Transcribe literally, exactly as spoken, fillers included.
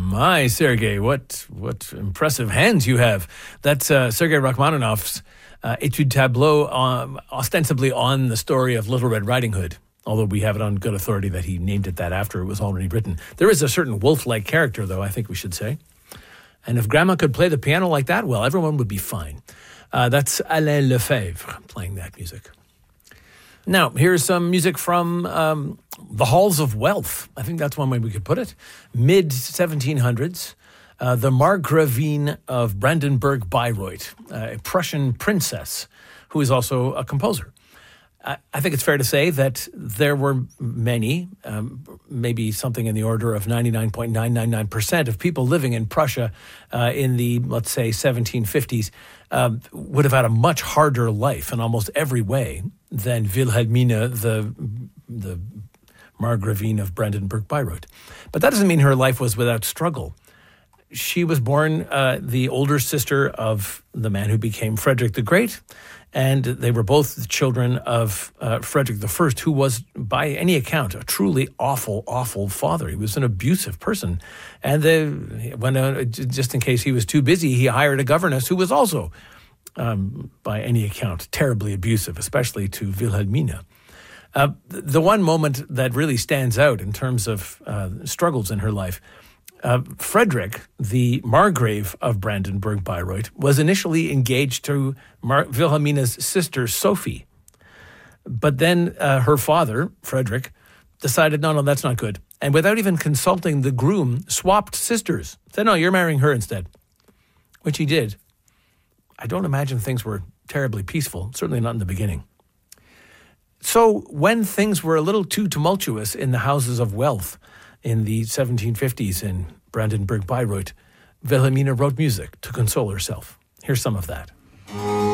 My, Sergei, what what impressive hands you have. That's uh, Sergei Rachmaninoff's uh, Etude Tableau, um, ostensibly on the story of Little Red Riding Hood, although we have it on good authority that he named it that after it was already written. There is a certain wolf-like character, though, I think we should say. And if Grandma could play the piano like that, well, everyone would be fine. Uh, that's Alain Lefebvre playing that music. Now, here's some music from um, the Halls of Wealth. I think that's one way we could put it. mid seventeen hundreds, uh, the Margravine of Brandenburg-Bayreuth, uh, a Prussian princess who is also a composer. I, I think it's fair to say that there were many, um, maybe something in the order of ninety-nine point nine nine nine percent of people living in Prussia uh, in the, let's say, seventeen fifties uh, would have had a much harder life in almost every way than Wilhelmina, the the Margravine of Brandenburg-Bayreuth. But that doesn't mean her life was without struggle. She was born uh, the older sister of the man who became Frederick the Great, and they were both the children of uh, Frederick the First, who was, by any account, a truly awful, awful father. He was an abusive person. And the, when uh, just in case he was too busy, he hired a governess who was also, um, by any account, terribly abusive, especially to Wilhelmina. Uh, the one moment that really stands out in terms of uh, struggles in her life, Uh, Frederick, the Margrave of Brandenburg-Bayreuth, was initially engaged to Mar- Wilhelmina's sister, Sophie. But then uh, her father, Frederick, decided, no, no, that's not good. And without even consulting the groom, swapped sisters. Said, no, you're marrying her instead. Which he did. I don't imagine things were terribly peaceful, certainly not in the beginning. So when things were a little too tumultuous in the houses of wealth, in the seventeen fifties in Brandenburg-Bayreuth, Wilhelmina wrote music to console herself. Here's some of that.